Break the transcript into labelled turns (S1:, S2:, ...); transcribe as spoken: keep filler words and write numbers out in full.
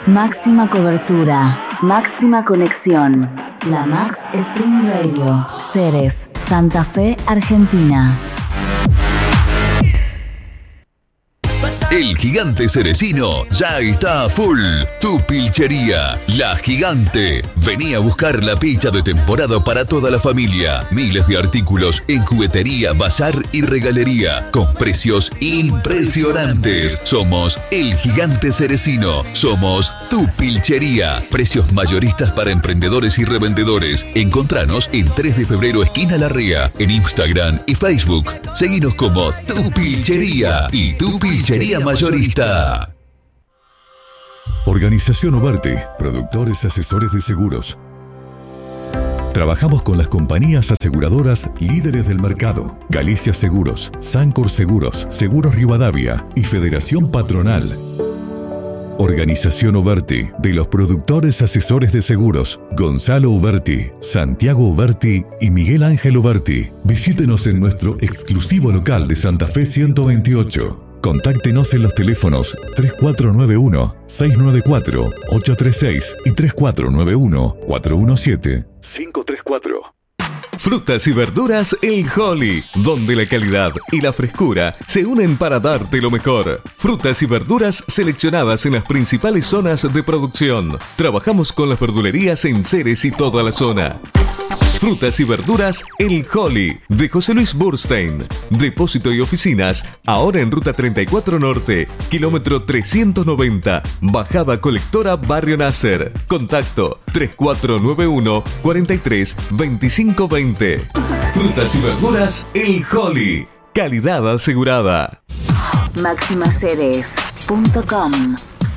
S1: Máxima cobertura, máxima conexión. La Max Stream Radio. Ceres, Santa Fe, Argentina.
S2: El Gigante Ceresino ya está a full. Tu pilchería, La Gigante. Vení a buscar la picha de temporada para toda la familia. Miles de artículos en juguetería, bazar y regalería. Con precios impresionantes. Somos El Gigante Ceresino. Somos tu pilchería. Precios mayoristas para emprendedores y revendedores. Encontranos en tres de febrero, esquina Larrea. En Instagram y Facebook. Seguinos como Tu Pilchería y Tu Pilchería Mayorista.
S3: Organización Ubarte, productores asesores de seguros. Trabajamos con las compañías aseguradoras líderes del mercado: Galicia Seguros, Sancor Seguros, Seguros Rivadavia y Federación Patronal. Organización Uberti, de los productores asesores de seguros, Gonzalo Uberti, Santiago Uberti y Miguel Ángel Uberti. Visítenos en nuestro exclusivo local de Santa Fe ciento veintiocho. Contáctenos en los teléfonos tres cuatro nueve uno, seis nueve cuatro, ocho tres seis y tres cuatro nueve uno, cuatro uno siete, cinco tres cuatro.
S4: Frutas y verduras El Holly, donde la calidad y la frescura se unen para darte lo mejor. Frutas y verduras seleccionadas en las principales zonas de producción. Trabajamos con las verdulerías en Ceres y toda la zona. Frutas y verduras El Holly, de José Luis Burstein. Depósito y oficinas, ahora en Ruta treinta y cuatro Norte, kilómetro trescientos noventa, Bajada Colectora Barrio Nasser. Contacto tres cuatro nueve uno, cuatro tres, veinticinco veinte. Frutas y verduras El Holly, calidad asegurada.
S1: Máximaceres punto com